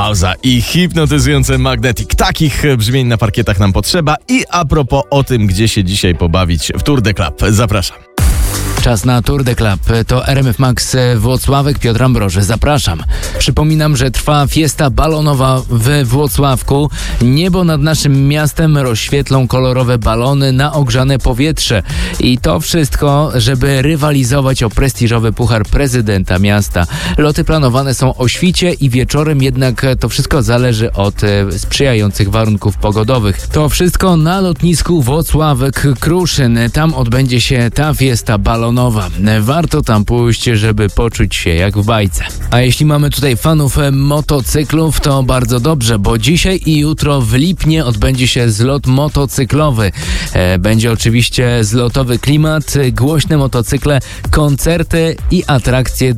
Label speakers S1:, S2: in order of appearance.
S1: Bauza i hipnotyzujące Magnetic. Takich brzmień na parkietach nam potrzeba. I a propos o tym, gdzie się dzisiaj pobawić w Tour de Club. Zapraszam.
S2: Czas na Tour de Club. To RMF Max Włocławek, Piotr Ambroży. Zapraszam. Przypominam, że trwa fiesta balonowa we Włocławku. Niebo nad naszym miastem rozświetlą kolorowe balony na ogrzane powietrze. I to wszystko, żeby rywalizować o prestiżowy puchar prezydenta miasta. Loty planowane są o świcie i wieczorem, jednak to wszystko zależy od sprzyjających warunków pogodowych. To wszystko na lotnisku Włocławek-Kruszyn. Tam odbędzie się ta fiesta balonowa. Warto tam pójść, żeby poczuć się jak w bajce. A jeśli mamy tutaj fanów motocyklów, to bardzo dobrze, bo dzisiaj i jutro w Lipnie odbędzie się zlot motocyklowy. Będzie oczywiście zlotowy klimat, głośne motocykle, koncerty i atrakcje